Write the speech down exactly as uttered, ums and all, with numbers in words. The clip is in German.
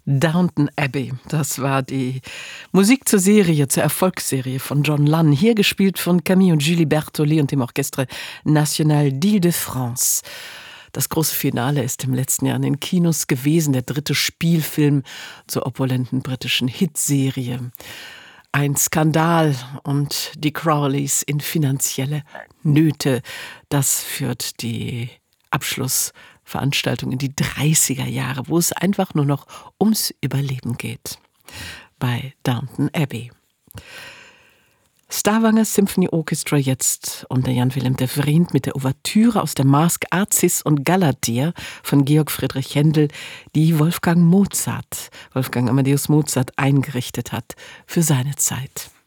Downton Abbey, das war die Musik zur Serie, zur Erfolgsserie von John Lunn, hier gespielt von Camille und Julie Berthollet und dem Orchestre National d'Île-de-France. Das große Finale ist im letzten Jahr in den Kinos gewesen, der dritte Spielfilm zur opulenten britischen Hitserie. Ein Skandal und die Crowleys in finanzielle Nöte, das führt die Abschlussveranstaltung in die dreißiger Jahre, wo es einfach nur noch ums Überleben geht. Bei Downton Abbey. Stavanger Symphony Orchestra jetzt unter Jan-Willem de Vriend mit der Ouvertüre aus der Masque Arcis und Galatea von Georg Friedrich Händel, die Wolfgang Mozart, Wolfgang Amadeus Mozart eingerichtet hat für seine Zeit.